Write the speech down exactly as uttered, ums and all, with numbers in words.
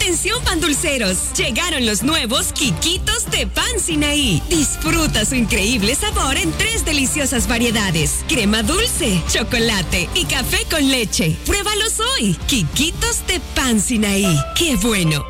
Atención pandulceros, llegaron los nuevos Quiquitos de Pan Sinaí. Disfruta su increíble sabor en tres deliciosas variedades: crema dulce, chocolate y café con leche. Pruébalos hoy. Quiquitos de Pan Sinaí. ¡Qué bueno!